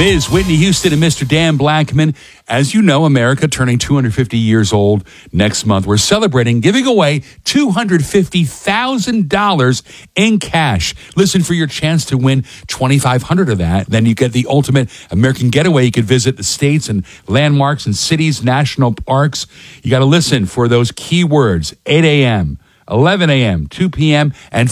Ms. Whitney Houston and Mr. Dan Blackman. As you know, America turning 250 years old next month. We're celebrating giving away $250,000 in cash. Listen for your chance to win $2,500 of that. Then you get the ultimate American getaway. You could visit the states and landmarks and cities, national parks. You got to listen for those key words, 8 a.m., 11 a.m., 2 p.m., and